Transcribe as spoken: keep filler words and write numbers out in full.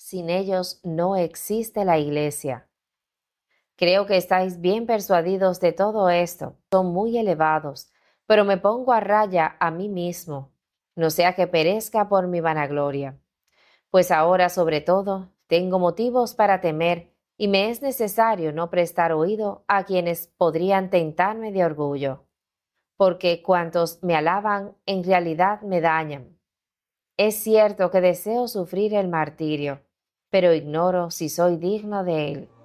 Sin ellos no existe la Iglesia. Creo que estáis bien persuadidos de todo esto. Son muy elevados, pero me pongo a raya a mí mismo, no sea que perezca por mi vanagloria. Pues ahora, sobre todo, tengo motivos para temer y me es necesario no prestar oído a quienes podrían tentarme de orgullo, porque cuantos me alaban en realidad me dañan. Es cierto que deseo sufrir el martirio, pero ignoro si soy digno de él.